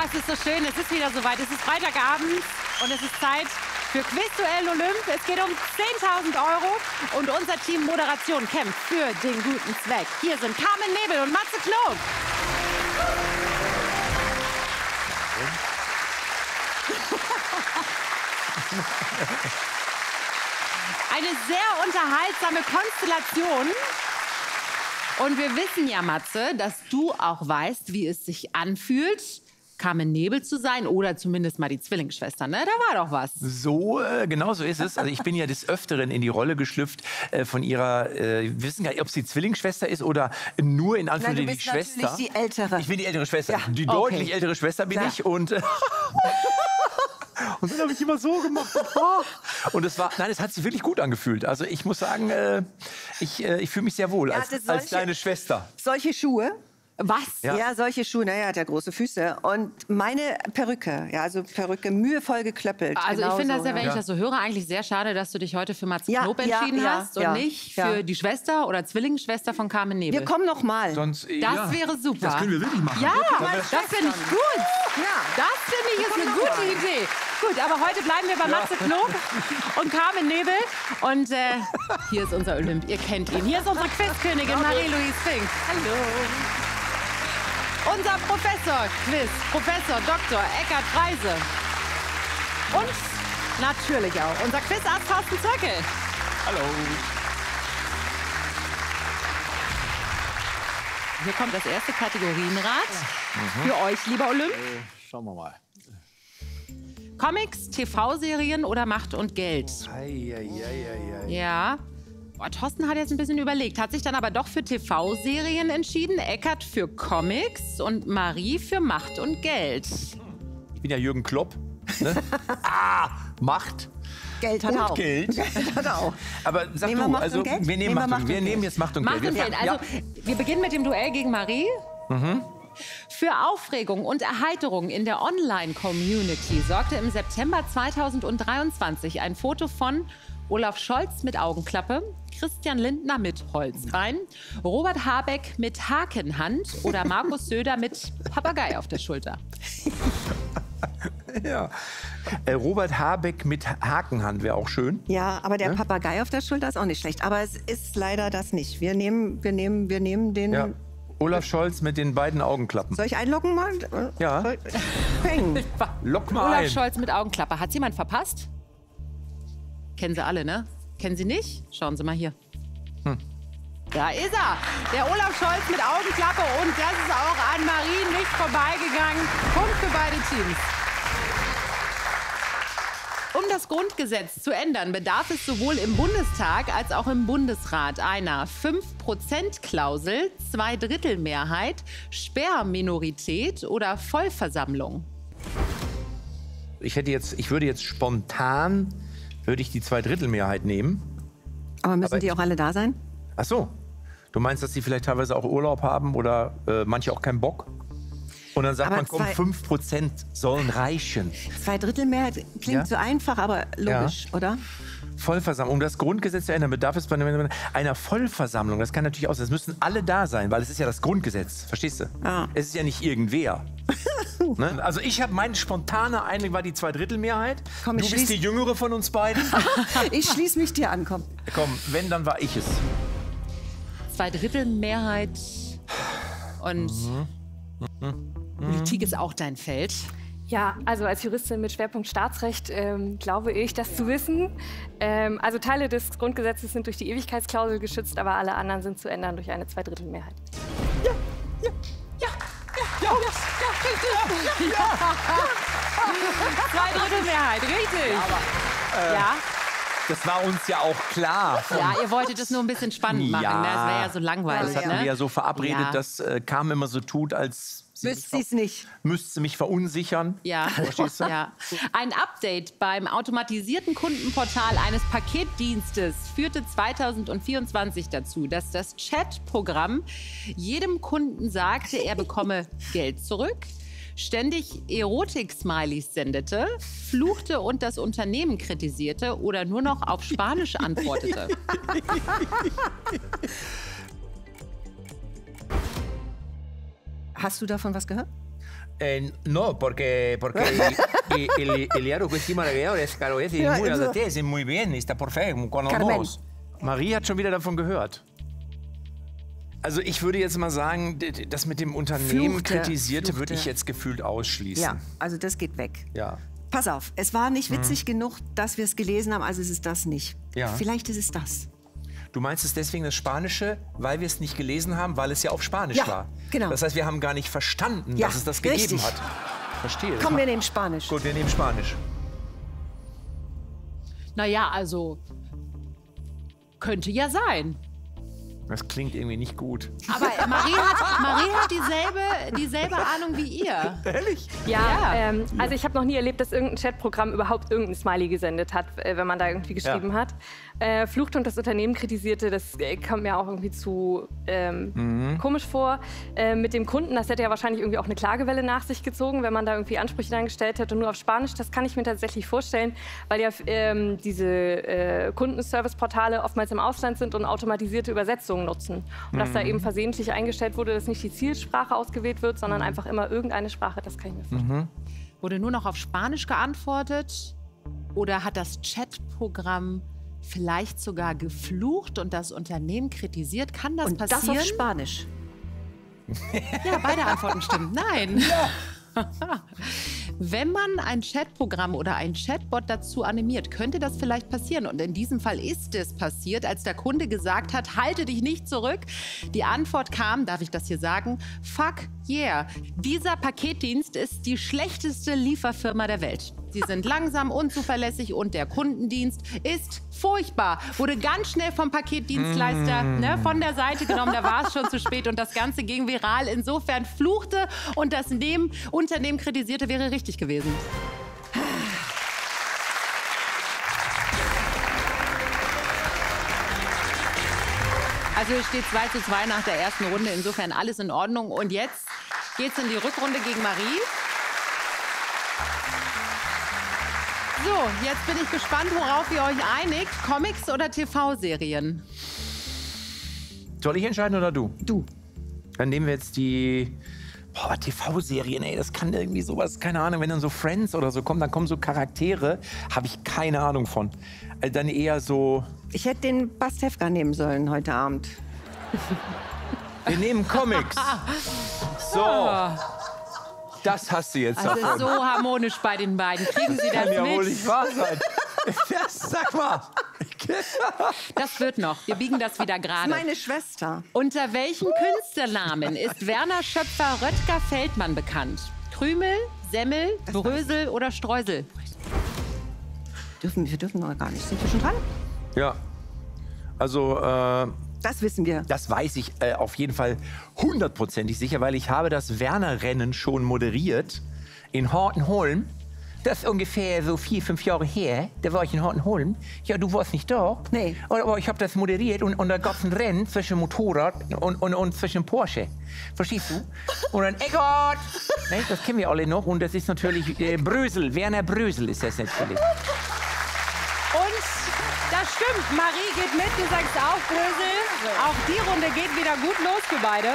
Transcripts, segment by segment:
es ist so schön. Es ist wieder soweit. Es ist Freitagabend und es ist Zeit für Quizduell Olymp. Es geht um 10.000 € und unser Team Moderation kämpft für den guten Zweck. Hier sind Carmen Nebel und Matze Knob. Eine sehr unterhaltsame Konstellation. Und wir wissen ja, Matze, dass du auch weißt, wie es sich anfühlt, Carmen Nebel zu sein oder zumindest mal die Zwillingsschwester, ne? Da war doch was. So, genau so ist es. Also ich bin ja des Öfteren in die Rolle geschlüpft von ihrer, wir wissen gar nicht, ob sie Zwillingsschwester ist oder nur in Anführungszeichen die Schwester. Nein, du bist die Ältere. Ich bin die ältere Schwester. Ja. Die Okay. deutlich ältere Schwester bin ich und... Und dann habe ich immer so gemacht. Und es war, nein, es hat sich wirklich gut angefühlt. Also ich muss sagen, ich fühle mich sehr wohl als kleine Schwester. Solche Schuhe. Was? Ja, solche Schuhe. Naja, hat ja große Füße. Und meine Perücke, ja, also Perücke mühevoll geklöppelt. Also genau ich finde so, das ja, wenn ich das so höre, eigentlich sehr schade, dass du dich heute für Matze Knob entschieden hast und nicht für die Schwester oder Zwillingsschwester von Carmen Nebel. Wir kommen noch mal. Sonst, Das wäre super. Das können wir wirklich machen. Ja, das finde ich gut. Ja. Das finde ich ist eine gute Idee. Gut, aber heute bleiben wir bei Matze Knob und Carmen Nebel. Und hier ist unser Olymp. Ihr kennt ihn. Hier ist unsere Quizkönigin Marie-Louise Fink. Hallo. Unser Professor Dr. Eckhard Freise. Und natürlich auch unser Quizarzt Thorsten Zöckel. Hallo. Hier kommt das erste Kategorienrad für euch, lieber Olymp. Schauen wir mal. Comics, TV-Serien oder Macht und Geld? Ja. Boah, Thorsten hat jetzt ein bisschen überlegt, hat sich dann aber doch für TV-Serien entschieden. Eckart für Comics und Marie für Macht und Geld. Ich bin ja Jürgen Klopp. Ne? Macht. Geld hat er auch. Geld. Geld hat er auch. Aber sag Nehmen wir du, Macht also und Geld? wir nehmen jetzt Macht und Macht Geld. und Geld. Also, wir beginnen mit dem Duell gegen Marie. Für Aufregung und Erheiterung in der Online-Community sorgte im September 2023 ein Foto von Olaf Scholz mit Augenklappe, Christian Lindner mit Holzbein, Robert Habeck mit Hakenhand oder Markus Söder mit Papagei auf der Schulter. Ja. Robert Habeck mit Hakenhand wäre auch schön. Ja, aber der Papagei auf der Schulter ist auch nicht schlecht. Aber es ist leider das nicht. Wir nehmen den... Ja. Olaf Scholz mit den beiden Augenklappen. Soll ich einloggen mal? Ja. Peng. Lock mal Olaf ein. Scholz mit Augenklappe. Hat's jemand verpasst? Kennen Sie alle, ne? Kennen Sie nicht? Schauen Sie mal hier. Da ist er. Der Olaf Scholz mit Augenklappe. Und das ist auch an Marie nicht vorbeigegangen. Punkt für beide Teams. Um das Grundgesetz zu ändern, bedarf es sowohl im Bundestag als auch im Bundesrat einer 5%-Klausel, Zweidrittelmehrheit, Sperrminorität oder Vollversammlung. Ich würde jetzt spontan die Zweidrittelmehrheit nehmen. Aber müssen Aber die auch alle da sein? Ach so. Du meinst, dass die vielleicht teilweise auch Urlaub haben oder manche auch keinen Bock? Und dann sagt Aber man, komm, 5% sollen reichen. Zweidrittelmehrheit klingt so einfach, aber logisch, oder? Vollversammlung. Um das Grundgesetz zu ändern, bedarf es bei einer Vollversammlung. Das kann natürlich auch sein. Es müssen alle da sein, weil es ist ja das Grundgesetz. Verstehst du? Ja. Es ist ja nicht irgendwer. Ne? Also ich habe meine spontane Einigung war die Zweidrittelmehrheit. Komm, Du bist die Jüngere von uns beiden. Ich schließe mich dir an, komm. Komm, wenn, dann war ich es. Zweidrittelmehrheit und Politik ist auch dein Feld. Ja, also als Juristin mit Schwerpunkt Staatsrecht glaube ich, das zu wissen. Also Teile des Grundgesetzes sind durch die Ewigkeitsklausel geschützt, aber alle anderen sind zu ändern durch eine Zweidrittelmehrheit. Zweidrittelmehrheit, richtig. Ja. Das war uns ja auch klar. Ja, ihr wolltet es nur ein bisschen spannend machen. Ja. Ne? Das wäre ja so langweilig. Das hatten wir ne? ja so verabredet, Ja. dass Carmen immer so tut, als Wüsste sie es nicht. müsste sie mich verunsichern. Ja. Verstehst du? Ja. Ein Update beim automatisierten Kundenportal eines Paketdienstes führte 2024 dazu, dass das Chatprogramm jedem Kunden sagte, er bekomme Geld zurück, ständig Erotik-Smileys sendete, fluchte und das Unternehmen kritisierte oder nur noch auf Spanisch antwortete. Hast du davon was gehört? No, porque el diálogo es maravilloso, claro, es muy adaptado, muy bien, está perfekt, con los. Marie hat schon wieder davon gehört. Also ich würde jetzt mal sagen, das mit dem Unternehmen Kritisierte würde ich jetzt gefühlt ausschließen. Ja, also das geht weg. Ja. Pass auf, es war nicht witzig genug, dass wir es gelesen haben, also ist es das nicht. Ja. Vielleicht ist es das. Du meinst es deswegen das Spanische, weil wir es nicht gelesen haben, weil es ja auf Spanisch war? Genau. Das heißt, wir haben gar nicht verstanden, dass es das gegeben hat. Verstehe. Komm, wir nehmen Spanisch. Gut, wir nehmen Spanisch. Naja, also könnte ja sein. Das klingt irgendwie nicht gut. Aber Marie hat dieselbe Ahnung wie ihr. Ehrlich? Ja, also ich habe noch nie erlebt, dass irgendein Chatprogramm überhaupt irgendein Smiley gesendet hat, wenn man da irgendwie geschrieben hat. Fluchte und das Unternehmen kritisierte, das kommt mir auch irgendwie zu komisch vor. Mit dem Kunden, das hätte ja wahrscheinlich irgendwie auch eine Klagewelle nach sich gezogen, wenn man da irgendwie Ansprüche dann gestellt hätte, nur auf Spanisch. Das kann ich mir tatsächlich vorstellen, weil ja diese Kundenservice-Portale oftmals im Ausland sind und automatisierte Übersetzungen nutzen. Und dass da eben versehentlich eingestellt wurde, dass nicht die Zielsprache ausgewählt wird, sondern einfach immer irgendeine Sprache, das kann ich mir vorstellen. Wurde nur noch auf Spanisch geantwortet? Oder hat das Chatprogramm vielleicht sogar geflucht und das Unternehmen kritisiert? Kann das passieren? Das auf Spanisch. Ja, beide Antworten stimmen. Nein. Ja. Wenn man ein Chatprogramm oder ein Chatbot dazu animiert, könnte das vielleicht passieren. Und in diesem Fall ist es passiert, als der Kunde gesagt hat, halte dich nicht zurück. Die Antwort kam, darf ich das hier sagen, fuck yeah. Dieser Paketdienst ist die schlechteste Lieferfirma der Welt. Sie sind langsam, unzuverlässig und der Kundendienst ist furchtbar. Wurde ganz schnell vom Paketdienstleister von der Seite genommen, da war es schon zu spät und das Ganze ging viral. Insofern fluchte und das Unternehmen kritisierte, wäre richtig gewesen. Also es steht 2:2 nach der ersten Runde, insofern alles in Ordnung. Und jetzt geht's in die Rückrunde gegen Marie. So, jetzt bin ich gespannt, worauf ihr euch einigt. Comics oder TV-Serien? Soll ich entscheiden oder du? Du. Dann nehmen wir jetzt die TV-Serien, ey, das kann irgendwie sowas, keine Ahnung, wenn dann so Friends oder so kommen, dann kommen so Charaktere, habe ich keine Ahnung von. Dann eher so... Ich hätte den Pastewka nehmen sollen heute Abend. Wir nehmen Comics. So. Das hast du jetzt davon. Also so harmonisch bei den beiden. Kriegen Sie das Kann ja mit? wohl nicht wahr sein. Sag mal. Das wird noch. Wir biegen das wieder gerade. Meine Schwester. Unter welchem Künstlernamen ist Werner Schöpfer-Röttger-Feldmann bekannt? Krümel, Semmel, Brösel oder Streusel? Wir dürfen noch gar nicht. Sind wir schon dran? Ja. Also, das wissen wir. das weiß ich auf jeden Fall 100%ig sicher, weil ich habe das Werner-Rennen schon moderiert in Hortenholm. Das ist ungefähr so 4, 5 Jahre her. Da war ich in Hortenholm. Ja, du warst nicht da. Nee. Aber ich habe das moderiert und da gab es ein Rennen zwischen Motorrad und zwischen Porsche. Verstehst du? Und dann Eggert! Ne, das kennen wir alle noch. Und das ist natürlich Brösel. Werner Brösel ist das natürlich. Und das stimmt. Marie geht mit. Du sagst auch Brösel. Auch die Runde geht wieder gut los für beide.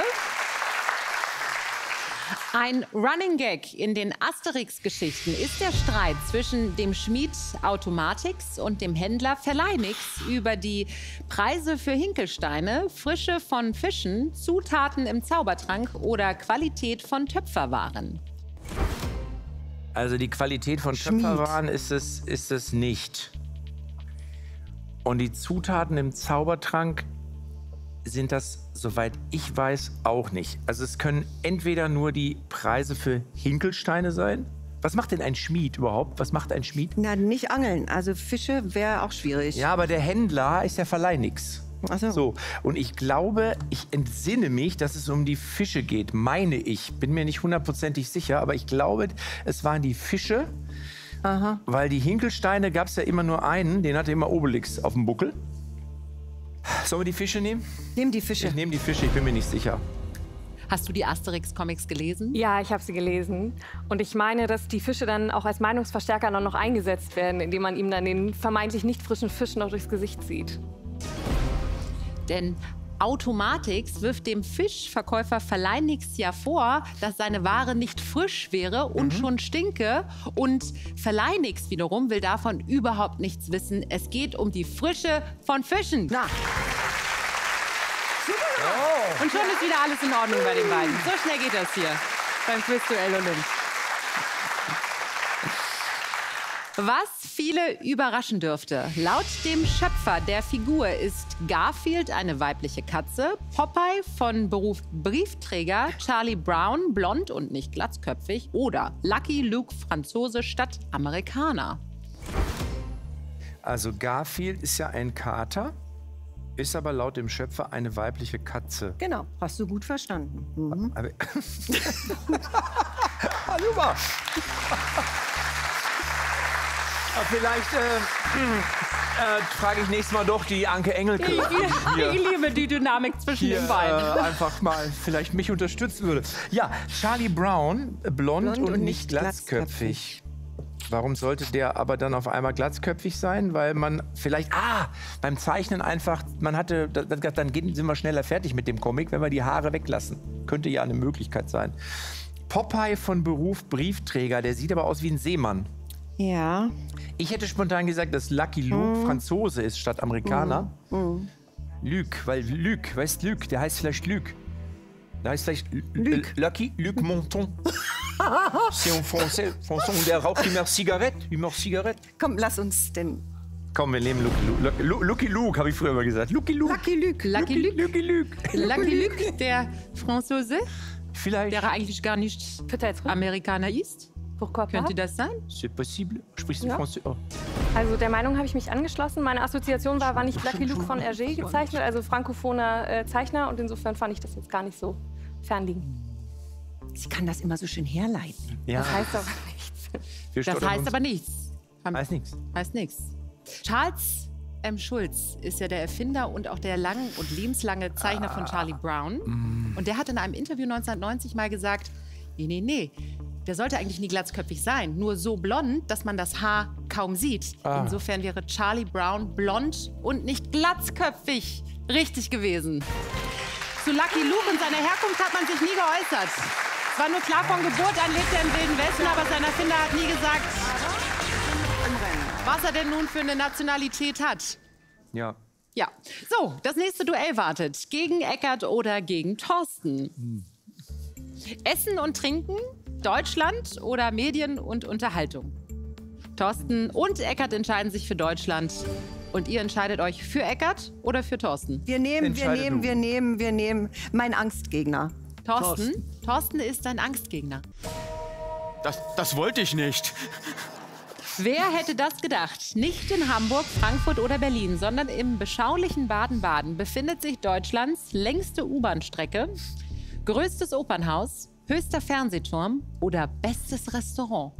Ein Running Gag in den Asterix-Geschichten ist der Streit zwischen dem Schmied Automatix und dem Händler Verleinix über die Preise für Hinkelsteine, Frische von Fischen, Zutaten im Zaubertrank oder Qualität von Töpferwaren. Also die Qualität von Töpferwaren ist es nicht. Und die Zutaten im Zaubertrank sind das, soweit ich weiß, auch nicht. Also es können entweder nur die Preise für Hinkelsteine sein. Was macht denn ein Schmied überhaupt? Was macht ein Schmied? Na, nicht angeln. Also Fische wäre auch schwierig. Ja, aber der Händler ist ja Verleinix. Ach so. So, und ich glaube, ich entsinne mich, dass es um die Fische geht, meine ich. Bin mir nicht 100%ig sicher, aber ich glaube, es waren die Fische. Aha. Weil die Hinkelsteine gab es ja immer nur einen, den hatte immer Obelix auf dem Buckel. Sollen wir die Fische nehmen? Nimm die Fische. Ich nehme die Fische, ich bin mir nicht sicher. Hast du die Asterix-Comics gelesen? Ja, ich habe sie gelesen. Und ich meine, dass die Fische dann auch als Meinungsverstärker noch eingesetzt werden, indem man ihm dann den vermeintlich nicht frischen Fisch noch durchs Gesicht zieht. Denn Automatix wirft dem Fischverkäufer Verleinix ja vor, dass seine Ware nicht frisch wäre und schon stinke. Und Verleinix wiederum will davon überhaupt nichts wissen. Es geht um die Frische von Fischen. Na. Und schon ist wieder alles in Ordnung bei den beiden. So schnell geht das hier beim Quizduell Olymp. Was viele überraschen dürfte. Laut dem Schöpfer der Figur ist Garfield eine weibliche Katze, Popeye von Beruf Briefträger, Charlie Brown blond und nicht glatzköpfig oder Lucky Luke Franzose statt Amerikaner. Also Garfield ist ja ein Kater, ist aber laut dem Schöpfer eine weibliche Katze. Genau, hast du gut verstanden. Mhm. Aber super. Vielleicht frage ich nächstes Mal doch die Anke Engelke. Ich liebe die Dynamik zwischen den beiden. Einfach mal vielleicht mich unterstützen würde. Ja, Charlie Brown, blond und nicht glatzköpfig. Warum sollte der aber dann auf einmal glatzköpfig sein? Weil man vielleicht, beim Zeichnen einfach, man hatte, dann sind wir schneller fertig mit dem Comic, wenn wir die Haare weglassen. Könnte ja eine Möglichkeit sein. Popeye von Beruf Briefträger, der sieht aber aus wie ein Seemann. Ja. Ich hätte spontan gesagt, dass Lucky Luke Franzose ist statt Amerikaner. Luke, weil Luke, weißt Luke, der heißt vielleicht Luke. Der heißt vielleicht Lucky Luke Monton. C'est en français. Und der raucht immer Zigarette. Komm, lass uns denn. Komm, wir nehmen Lucky Luke, habe ich früher immer gesagt. Lucky Luke. Lucky Luke, der Franzose, Vielleicht. der eigentlich gar nicht Peut-être. Amerikaner ist. Pourquoi pas? Könnte das sein? C'est possible. Sprichst du Ja. Französisch? Oh. Also der Meinung habe ich mich angeschlossen. Meine Assoziation war nicht Lucky Luke von Hergé gezeichnet, also frankophoner Zeichner. Und insofern fand ich das jetzt gar nicht so fernliegend. Sie kann das immer so schön herleiten. Ja. Das heißt aber nichts. Wir Das stottern heißt uns. aber nichts. Heißt nichts. Heißt nichts. Charles M. Schulz ist ja der Erfinder und auch der lang und lebenslange Zeichner von Charlie Brown. Und der hat in einem Interview 1990 mal gesagt, nee, der sollte eigentlich nie glatzköpfig sein. Nur so blond, dass man das Haar kaum sieht. Insofern wäre Charlie Brown blond und nicht glatzköpfig richtig gewesen. Zu Lucky Luke und seiner Herkunft hat man sich nie geäußert. Es war nur klar, von Geburt an lebt er im Wilden Westen, aber sein Erfinder hat nie gesagt, was er denn nun für eine Nationalität hat. Ja. Ja, so, das nächste Duell wartet. Gegen Eckart oder gegen Thorsten? Essen und Trinken, Deutschland oder Medien und Unterhaltung? Thorsten und Eckart entscheiden sich für Deutschland. Und ihr entscheidet euch für Eckart oder für Thorsten? Wir nehmen meinen Angstgegner. Thorsten ist ein Angstgegner. Das wollte ich nicht. Wer hätte das gedacht? Nicht in Hamburg, Frankfurt oder Berlin, sondern im beschaulichen Baden-Baden befindet sich Deutschlands längste U-Bahn-Strecke, größtes Opernhaus, höchster Fernsehturm oder bestes Restaurant.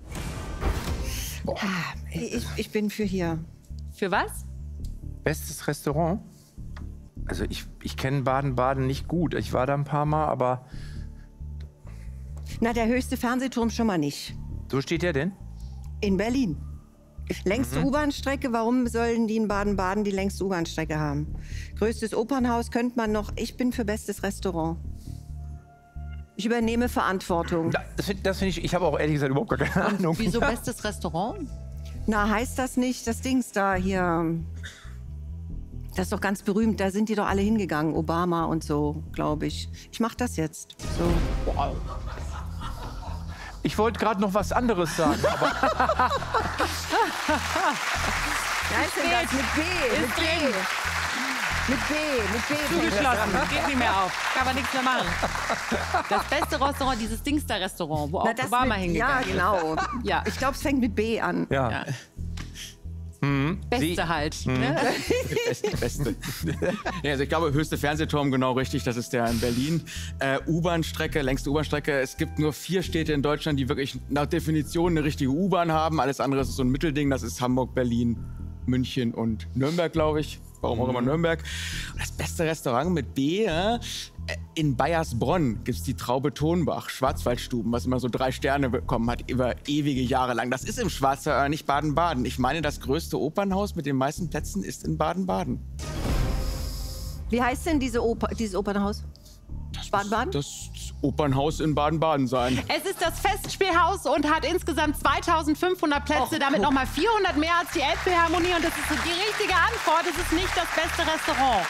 Ich bin für hier. Für was? Bestes Restaurant? Also ich kenne Baden-Baden nicht gut. Ich war da ein paar Mal, aber Na, der höchste Fernsehturm schon mal nicht. so steht der denn? In Berlin. Längste U-Bahn-Strecke, warum sollen die in Baden-Baden die längste U-Bahn-Strecke haben? Größtes Opernhaus könnte man noch. Ich bin für bestes Restaurant. Ich übernehme Verantwortung. Das finde ich, ich habe auch ehrlich gesagt überhaupt gar keine Ahnung. Wieso bestes Restaurant? Na, heißt das nicht, das Dings da hier, das ist doch ganz berühmt, da sind die doch alle hingegangen, Obama und so, glaube ich. Ich mache das jetzt. So. Wow. Ich wollte gerade noch was anderes sagen. Aber Wer ist denn das? Mit B. Zugeschlossen, geht nicht mehr auf. Kann man nichts mehr machen. Das beste Restaurant, dieses Dingster-Restaurant, wo auch Obama hingegangen ist. Ja, genau. Ja. Ich glaube, es fängt mit B an. ja. Beste halt. Ne? Beste. Ja, also ich glaube, höchste Fernsehturm, genau richtig, das ist der in Berlin. U-Bahn-Strecke, längste U-Bahn-Strecke. Es gibt nur 4 Städte in Deutschland, die wirklich nach Definition eine richtige U-Bahn haben. Alles andere ist so ein Mittelding, das ist Hamburg, Berlin, München und Nürnberg, glaube ich. Warum auch immer Nürnberg. Und das beste Restaurant mit B, in Bayersbronn gibt es die Traube Tonbach, Schwarzwaldstuben, was immer so 3 Sterne bekommen hat über ewige Jahre lang. Das ist im Schwarzwald, nicht Baden-Baden. Ich meine, das größte Opernhaus mit den meisten Plätzen ist in Baden-Baden. Wie heißt denn dieses Opernhaus? Baden-Baden? Das Opernhaus in Baden-Baden sein. Es ist das Festspielhaus und hat insgesamt 2500 Plätze, damit nochmal 400 mehr als die Elbphilharmonie. Und das ist die richtige Antwort. Es ist nicht das beste Restaurant.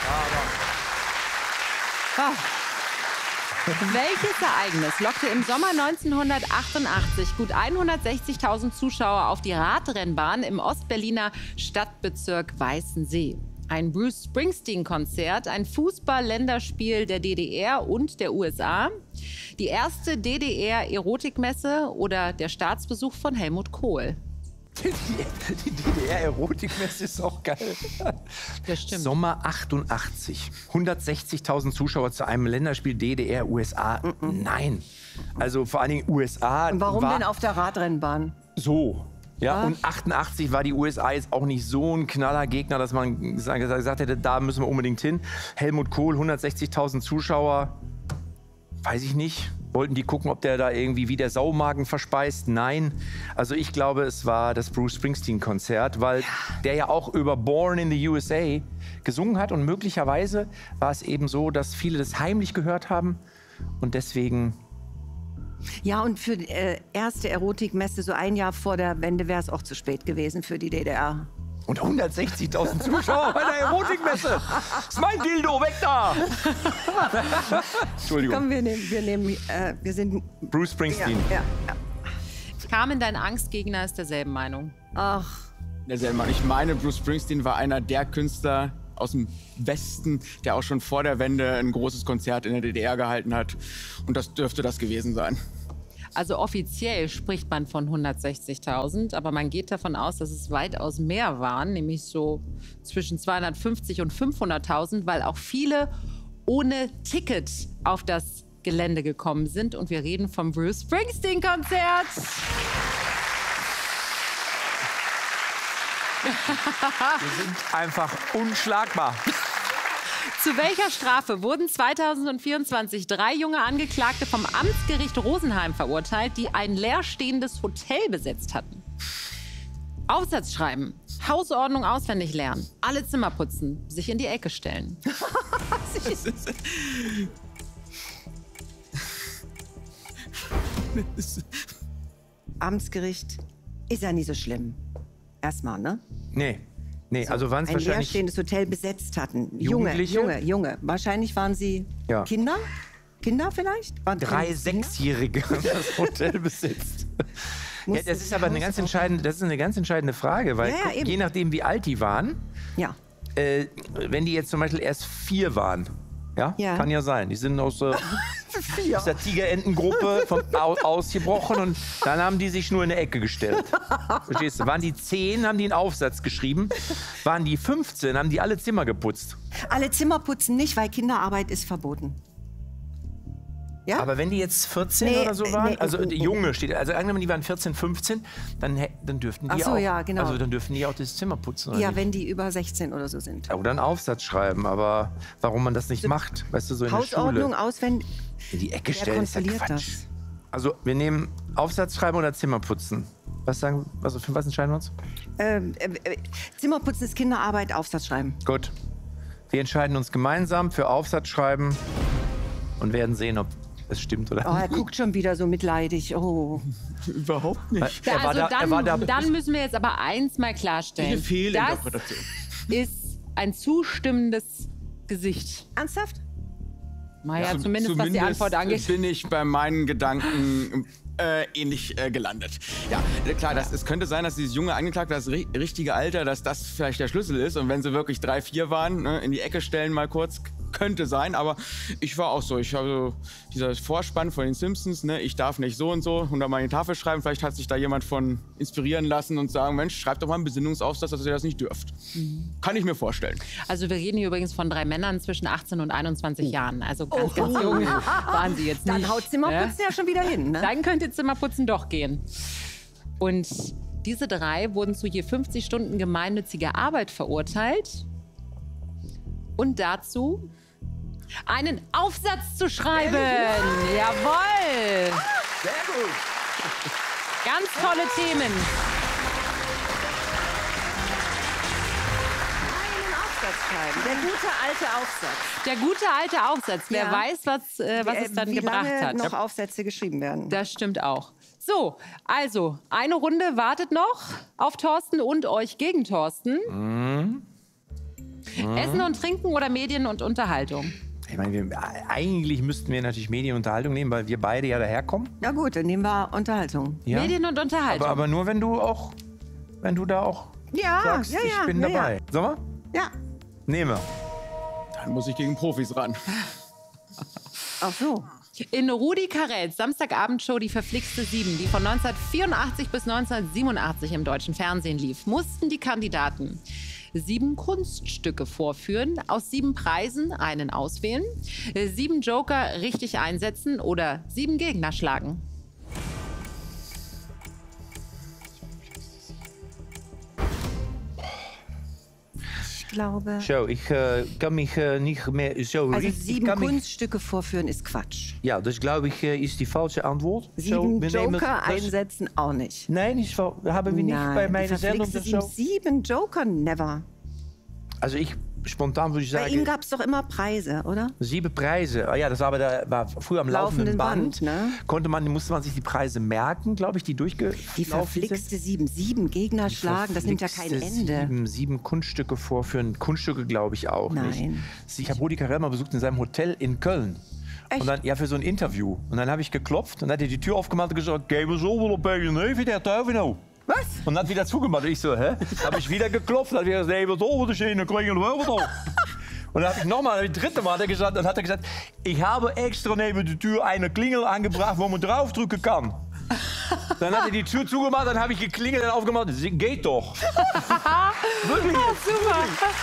Welches Ereignis lockte im Sommer 1988 gut 160.000 Zuschauer auf die Radrennbahn im Ostberliner Stadtbezirk Weißensee? Ein Bruce Springsteen-Konzert, ein Fußball-Länderspiel der DDR und der USA, die erste DDR-Erotikmesse oder der Staatsbesuch von Helmut Kohl? Die DDR-Erotikmesse ist auch geil. Das stimmt. Sommer 88. 160.000 Zuschauer zu einem Länderspiel DDR-USA. Nein. Also vor allen Dingen USA. Und warum denn auf der Radrennbahn? So. Ja, und 88 war die USA jetzt auch nicht so ein Knallergegner, dass man gesagt hätte, da müssen wir unbedingt hin. Helmut Kohl, 160.000 Zuschauer, weiß ich nicht. Wollten die gucken, ob der da irgendwie wie der Saumagen verspeist? Nein. Also ich glaube, es war das Bruce Springsteen-Konzert, weil der ja auch über Born in the USA gesungen hat. Und möglicherweise war es eben so, dass viele das heimlich gehört haben und deswegen... Ja, und für die erste Erotikmesse, so ein Jahr vor der Wende, wäre es auch zu spät gewesen für die DDR. Und 160.000 Zuschauer bei der Erotikmesse. Das ist mein Dildo, weg da! Entschuldigung. Komm, wir sind... Bruce Springsteen. Ja. Carmen, dein Angstgegner ist derselben Meinung. Ach, Derselbe Mann. Ich meine, Bruce Springsteen war einer der Künstler aus dem Westen, der auch schon vor der Wende ein großes Konzert in der DDR gehalten hat. Und das dürfte das gewesen sein. Also offiziell spricht man von 160.000, aber man geht davon aus, dass es weitaus mehr waren, nämlich so zwischen 250 und 500.000, weil auch viele ohne Ticket auf das Gelände gekommen sind. Und wir reden vom Bruce Springsteen-Konzert. Wir sind einfach unschlagbar. Zu welcher Strafe wurden 2024 3 junge Angeklagte vom Amtsgericht Rosenheim verurteilt, die ein leerstehendes Hotel besetzt hatten? Aufsatz schreiben, Hausordnung auswendig lernen, alle Zimmer putzen, sich in die Ecke stellen. Amtsgericht ist ja nicht so schlimm. Erstmal, ne? Nee, also waren es Ein wahrscheinlich... leerstehendes Hotel besetzt hatten. Jugendliche? Junge. Wahrscheinlich waren sie Ja. Kinder? Kinder vielleicht? Waren 3 Kinder? Sechsjährige haben das Hotel besitzt. Ja, das ist aber eine ganz entscheidende Frage, weil Ja, eben. je nachdem, wie alt die waren, Ja. wenn die jetzt zum Beispiel erst 4 waren, ja, Ja. kann ja sein, die sind aus der Tigerentengruppe ausgebrochen und dann haben die sich nur in eine Ecke gestellt. Verstehst du? Waren die 10, haben die einen Aufsatz geschrieben. Waren die 15, haben die alle Zimmer geputzt. Alle Zimmer putzen nicht, weil Kinderarbeit ist verboten. Ja? Aber wenn die jetzt 14 Nee, oder so waren, nee, also die Junge steht, also angenommen, die waren 14, 15, dann dürften die Ach so, auch. ja, genau. Also dann dürften die auch das Zimmer putzen. Oder Ja, nicht? wenn die über 16 oder so sind. Oder einen Aufsatz schreiben, aber warum man das nicht macht, weißt du, so in der Hausordnung Schule. auswendig. In die Ecke Wer stellen ist ja kontrolliert Quatsch. das? Also wir nehmen Aufsatz schreiben oder Zimmer putzen. Also für was entscheiden wir uns? Zimmer putzen ist Kinderarbeit, Aufsatz schreiben. Gut. Wir entscheiden uns gemeinsam für Aufsatz schreiben und werden sehen, ob es stimmt oder Oh, er nicht. guckt schon wieder so mitleidig. Oh. Überhaupt nicht. Er war da. Dann müssen wir jetzt aber eins mal klarstellen. Eine Fehlinterpretation. Das ist ein zustimmendes Gesicht. Ernsthaft? Naja, zumindest was die Antwort angeht. Bin ich bei meinen Gedanken ähnlich gelandet. Ja, klar, es könnte sein, dass dieses junge Angeklagte, das richtige Alter, dass das vielleicht der Schlüssel ist. Und wenn sie wirklich 3, 4 waren, ne, in die Ecke stellen mal kurz, könnte sein. Aber ich war auch so. Ich habe so dieser Vorspann von den Simpsons, ne, ich darf nicht so und so, und dann mal in die Tafel schreiben. Vielleicht hat sich da jemand von inspirieren lassen und sagen, Mensch, schreibt doch mal einen Besinnungsaufsatz, dass ihr das nicht dürft. Kann ich mir vorstellen. Also wir reden hier übrigens von 3 Männern zwischen 18 und 21 Jahren. Also ganz jung waren sie jetzt nicht. Dann haut Zimmerputzen ja schon wieder hin, ne? Dann könnte Zimmerputzen doch gehen. Und diese 3 wurden zu je 50 Stunden gemeinnütziger Arbeit verurteilt. Und dazu einen Aufsatz zu schreiben. Jawohl. Sehr gut. Ganz tolle Themen. Aufsatz schreiben. Der gute alte Aufsatz. Der gute alte Aufsatz. Wer Ja. weiß, was es dann wie gebracht lange hat. noch Aufsätze geschrieben werden. Das stimmt auch. So, also, eine Runde wartet noch auf Thorsten und euch gegen Thorsten. Essen und Trinken oder Medien und Unterhaltung? Ich meine, eigentlich müssten wir natürlich Medienunterhaltung nehmen, weil wir beide ja daherkommen. Na gut, dann nehmen wir Unterhaltung. Ja? Medien und Unterhaltung. Aber nur wenn du da auch Ja, sagst, ja, ich bin ja, dabei. Ja. Sollen wir? Ja. Nehmen wir. Dann muss ich gegen Profis ran. Ach so. In Rudi Carrells Samstagabendshow Die verflixte 7, die von 1984 bis 1987 im deutschen Fernsehen lief, mussten die Kandidaten 7 Kunststücke vorführen, aus 7 Preisen einen auswählen, 7 Joker richtig einsetzen oder 7 Gegner schlagen. Ich glaube. So, ich kann mich nicht mehr so Also richtig... 7 Kunststücke vorführen ist Quatsch. Ja, das glaube ich ist die falsche Antwort. 7 wir nehmen Joker das- einsetzen auch nicht. Nein, haben wir nicht bei Nein, meiner die Sendung verflixte das so. 7 Joker, never. Also ich spontan würde ich Bei sagen, ihm gab es doch immer Preise, oder? 7 Preise. Ah ja, das war früher am laufenden Band. ne? Musste man sich die Preise merken, glaube ich, die durchgelaufen Die verflixte 7 Gegner schlagen, das nimmt ja kein Ende. 7 Kunststücke vorführen. Kunststücke glaube ich auch nicht. Nein. Ich habe Rudi Carrell mal besucht in seinem Hotel in Köln. Echt? Und dann, ja, für so ein Interview. Und dann habe ich geklopft und dann hat er die Tür aufgemacht und gesagt, gehen wir so wohl ein bisschen Neven, der Teufel noch. Was? Und dann hat wieder zugemacht. Und ich so, hä? Habe ich wieder geklopft, dann hat er gesagt, nee, was soll das schöne Klingel, hör doch. Und dann habe ich nochmal, das dritte Mal, dann hat er gesagt, ich habe extra neben der Tür eine Klingel angebracht, wo man draufdrücken kann. Dann hat er die Tür zugemacht, dann habe ich geklingelt und aufgemacht. Das geht doch. Wirklich? Oh, super.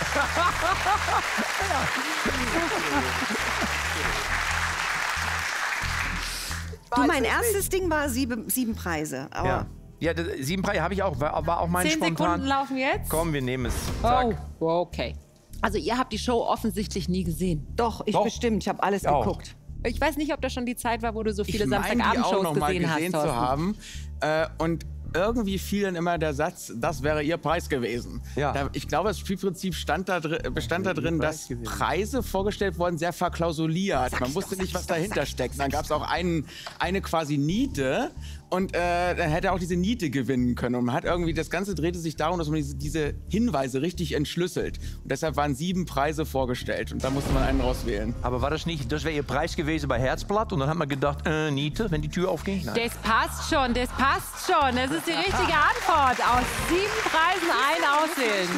Du, mein erstes Ding war 7 Preise. Aber Ja. Ja, 7 Preise habe ich auch, war auch mein 10 spontan. Sekunden laufen jetzt. Komm, wir nehmen es. Zack. Oh, okay. Also ihr habt die Show offensichtlich nie gesehen. Doch, ich Doch. bestimmt. Ich habe alles Ich auch. geguckt. Ich weiß nicht, ob das schon die Zeit war, wo du so viele Ich meine, die auch Samstagabendshows noch mal gesehen hast, gesehen zu Thorsten. haben. Und irgendwie fiel dann immer der Satz, das wäre ihr Preis gewesen. Ja. Ich glaube, das Spielprinzip bestand da drin, dass Preise vorgestellt wurden, sehr verklausuliert. Man wusste nicht, was dahinter steckt. Dann gab es auch eine quasi Niete und dann hätte er auch diese Niete gewinnen können. Und man hat irgendwie, das Ganze drehte sich darum, dass man diese Hinweise richtig entschlüsselt. Und deshalb waren 7 Preise vorgestellt und da musste man einen rauswählen. Aber war das nicht, das wäre ihr Preis gewesen bei Herzblatt? Und dann hat man gedacht, Niete, wenn die Tür aufging? Nein. Das passt schon, das passt schon. Das ist die richtige Antwort. Aus 7 Preisen einen auswählen.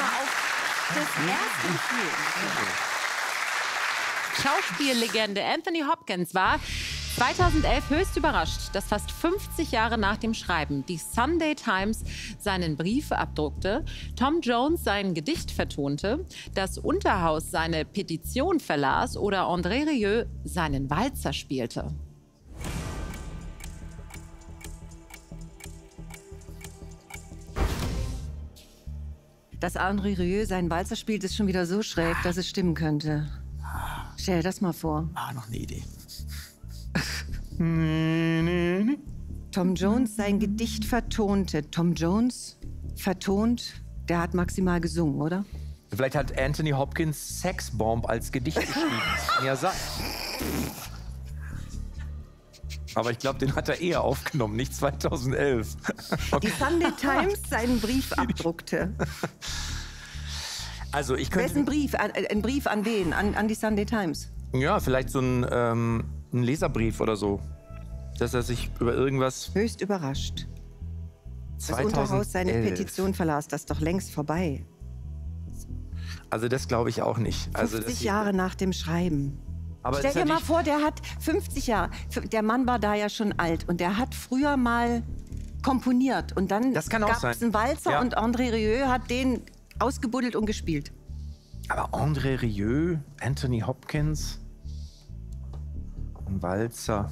Schauspiellegende Anthony Hopkins war 2011 höchst überrascht, dass fast 50 Jahre nach dem Schreiben die Sunday Times seinen Brief abdruckte, Tom Jones sein Gedicht vertonte, das Unterhaus seine Petition verlas oder André Rieu seinen Walzer spielte. Dass André Rieu seinen Walzer spielt, ist schon wieder so schräg, dass es stimmen könnte. Stell dir das mal vor. Ah, noch eine Idee. Tom Jones sein Gedicht vertonte. Tom Jones vertont, der hat maximal gesungen, oder? Vielleicht hat Anthony Hopkins Sexbomb als Gedicht geschrieben. Ja, sag. Aber ich glaube, den hat er eher aufgenommen, nicht 2011. Die Sunday Times seinen Brief abdruckte. Also ich Wessen könnte, Brief? Ein Brief an wen? An die Sunday Times? ja, vielleicht so ein Leserbrief oder so, dass er sich über irgendwas Höchst überrascht. Das Unterhaus seine 2011. Petition verlas, das ist doch längst vorbei. Also das glaube ich auch nicht. Also 50 Jahre nach dem Schreiben. Aber Stell das ist dir mal natürlich- vor, der hat 50 Jahre. Der Mann war da ja schon alt und der hat früher mal komponiert. Und dann Das kann auch gab es sein. einen Walzer Ja. und André Rieu hat den ausgebuddelt und gespielt. Aber André Rieu, Anthony Hopkins, ein Walzer.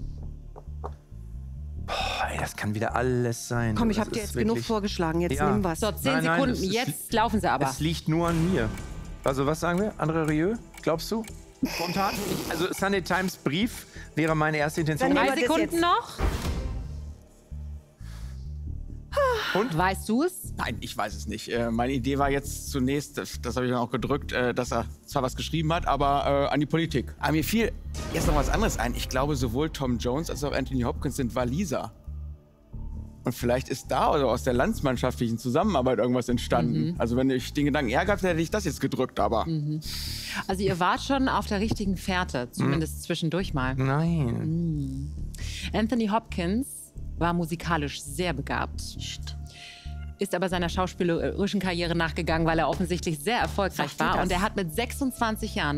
Boah, ey, das kann wieder alles sein. Komm, ich Das habe dir ist jetzt genug wirklich- vorgeschlagen. Jetzt Ja. nimm was. So, 10 Nein, nein, Sekunden, das ist- jetzt laufen sie aber. Es liegt nur an mir. Also was sagen wir? André Rieu, glaubst du? Spontan? Also Sunday Times Brief wäre meine erste Intention. Dann nehmen 3 wir das Sekunden jetzt. noch. Und? Weißt du es? Nein, ich weiß es nicht. Meine Idee war jetzt zunächst, das habe ich dann auch gedrückt, dass er zwar was geschrieben hat, aber an die Politik. Aber mir fiel jetzt noch was anderes ein. Ich glaube, sowohl Tom Jones als auch Anthony Hopkins sind Waliser. Und vielleicht ist da oder aus der landsmannschaftlichen Zusammenarbeit irgendwas entstanden. Also wenn ich den Gedanken eher gehabt hätte, hätte ich das jetzt gedrückt, aber... Also ihr wart schon auf der richtigen Fährte, zumindest zwischendurch mal. Nein. Anthony Hopkins war musikalisch sehr begabt. Ist aber seiner schauspielerischen Karriere nachgegangen, weil er offensichtlich sehr erfolgreich war. Und er hat mit 26 Jahren,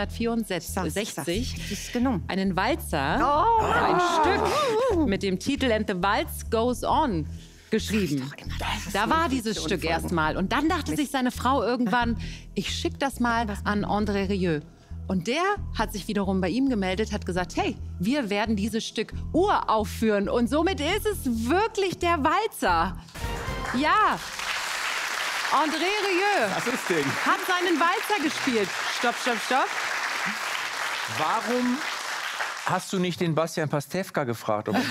1964, einen Walzer, ein Stück mit dem Titel And the Waltz Goes On geschrieben. Da war dieses Stück erstmal. Und dann dachte sich seine Frau irgendwann, ich schicke das mal an André Rieu. Und der hat sich wiederum bei ihm gemeldet, hat gesagt, hey, wir werden dieses Stück uraufführen. Und somit ist es wirklich der Walzer. Ja, André Rieu hat seinen Walzer gespielt. Stopp, stopp, stopp. Warum hast du nicht den Bastian Pastewka gefragt? Ob er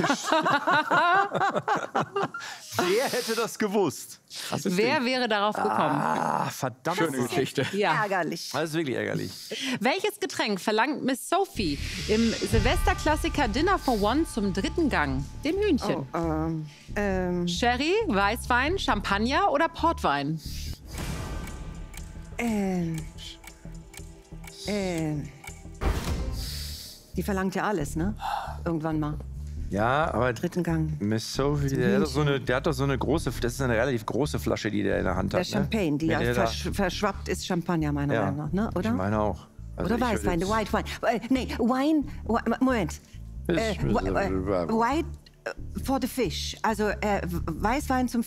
Wer hätte das gewusst? Wer wäre darauf gekommen? Ah, verdammt. Schöne Geschichte. Ja. Ärgerlich. Das ist wirklich ärgerlich. Welches Getränk verlangt Miss Sophie im Silvesterklassiker Dinner for One zum 3. Gang? Dem Hühnchen. Sherry, Weißwein, Champagner oder Portwein? Die verlangt ja alles, ne? Irgendwann mal. Ja, aber 3. Gang. Miss Sophie, der hat doch so eine große, das ist eine relativ große Flasche, die der in der Hand hat. Der Champagne, die verschwappt ist Champagner, meiner Meinung nach, ne? Oder? Ich meine auch. Also oder Weißwein, der White Wine. Nee, Wine, Moment. White for the fish. Also Weißwein zum